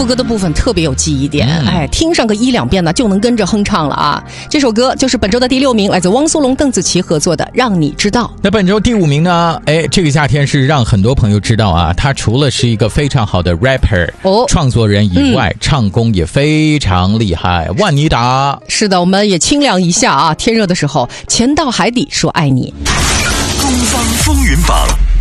副歌的部分特别有记忆点，听上个1-2遍呢就能跟着哼唱了啊。这首歌就是本周的第6名，来自汪苏泷、邓紫棋合作的《让你知道》。 那本周第5名呢？这个夏天是让很多朋友知道啊，他除了是一个非常好的 rapper 创作人以外，唱功也非常厉害。万妮达。 是的，我们也清凉一下啊，天热的时候，潜到海底说爱你。 东方风云榜